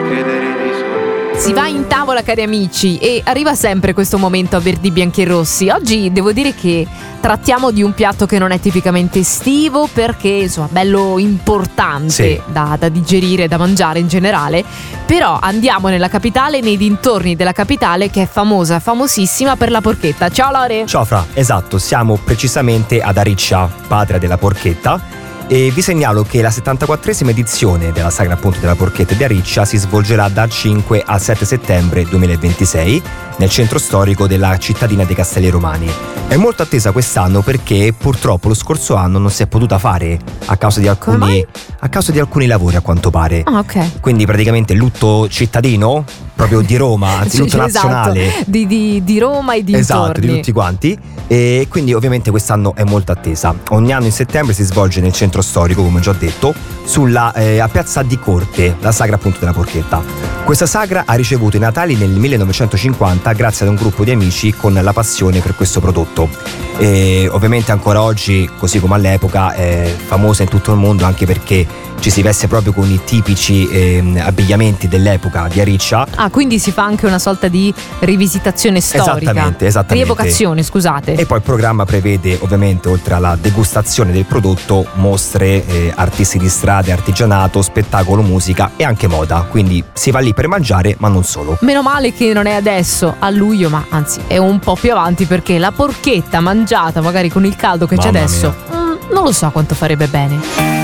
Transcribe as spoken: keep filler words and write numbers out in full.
Si va in tavola, cari amici, e arriva sempre questo momento a Verdi Bianchi e Rossi. Oggi devo dire che trattiamo di un piatto che non è tipicamente estivo, perché insomma bello importante, sì. da, da digerire, da mangiare in generale. Però andiamo nella capitale, nei dintorni della capitale, che è famosa, famosissima per la porchetta. Ciao Lore! Ciao Fra, esatto, siamo precisamente ad Ariccia, patria della porchetta. E vi segnalo che la settantaquattresima edizione della sagra appunto della porchetta di Ariccia si svolgerà dal cinque al sette settembre duemilaventisei nel centro storico della cittadina dei Castelli Romani. È molto attesa quest'anno perché purtroppo lo scorso anno non si è potututa fare a causa di alcuni, a causa di alcuni lavori, a quanto pare. Ah, ok. Quindi praticamente lutto cittadino, proprio di Roma, anzi lutto esatto. nazionale. Di, di, di Roma e dintorni. Esatto, di tutti quanti. E quindi ovviamente quest'anno è molto attesa. Ogni anno in settembre si svolge nel centro storico, come ho già detto, sulla, eh, a Piazza di Corte, la sagra appunto della porchetta. Questa sagra ha ricevuto i natali nel millenovecentocinquanta grazie ad un gruppo di amici con la passione per questo prodotto. E ovviamente ancora oggi, così come all'epoca, è famosa in tutto il mondo anche perché ci si veste proprio con i tipici eh, abbigliamenti dell'epoca di Ariccia. Ah, quindi si fa anche una sorta di rivisitazione storica. Esattamente, esattamente. Rievocazione, scusate. E poi il programma prevede ovviamente, oltre alla degustazione del prodotto, mostre, eh, artisti di strada, artigianato, spettacolo, musica e anche moda. Quindi si va lì per mangiare, ma non solo. Meno male che non è adesso, a luglio, ma anzi è un po' più avanti, perché la porchetta mangiata magari con il caldo che c'è Mamma adesso, mm, non lo so quanto farebbe bene.